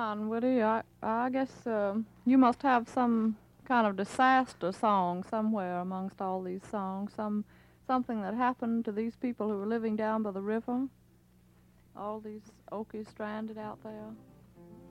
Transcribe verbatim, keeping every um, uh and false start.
John Woody, I, I guess um you must have some kind of disaster song somewhere amongst all these songs. Some something that happened to these people who were living down by the river. All these Okies stranded out there.